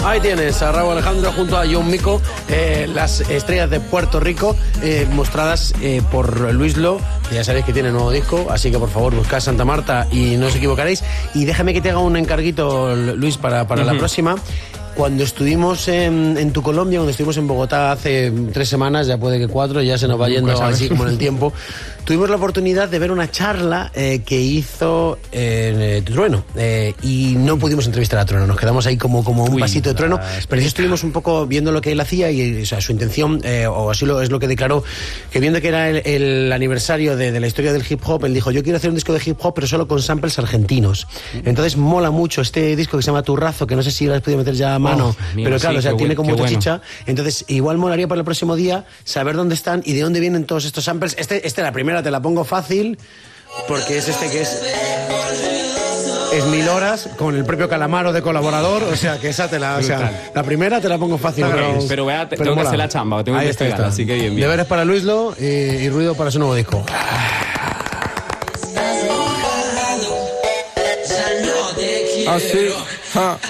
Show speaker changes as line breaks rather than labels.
Ahí tienes a Rauw Alejandro junto a John Mico, las estrellas de Puerto Rico, mostradas por Luis Lo, que ya sabéis que tiene nuevo disco, así que por favor buscad Santa Marta y no os equivocaréis. Y déjame que te haga un encarguito, Luis, para la próxima. Cuando estuvimos en tu Colombia, cuando estuvimos en Bogotá hace 3 semanas, ya puede que 4, ya se nos va yendo así como en el tiempo, tuvimos la oportunidad de ver una charla que hizo Trueno, y no pudimos entrevistar a Trueno, nos quedamos ahí como un pasito de Trueno, pero sí estuvimos un poco viendo lo que él hacía y, o sea, su intención, o así es lo que declaró, que viendo que era el aniversario de la historia del hip hop, él dijo, yo quiero hacer un disco de hip hop pero solo con samples argentinos. Entonces mola mucho este disco que se llama Turrazo, que no sé si lo has podido meter ya a mano, pero claro, sí, o sea, tiene como mucha chicha. Entonces igual molaría para el próximo día saber dónde están y de dónde vienen todos estos samples. La primera te la pongo fácil, porque es que es 1000 horas con el propio Calamaro de colaborador, o sea que esa la primera te la pongo fácil.
Pero vea, tengo que hacer la chamba, tengo que investigar, así que bien.
Deberes para Luis Lo y ruido para su nuevo disco.
Así,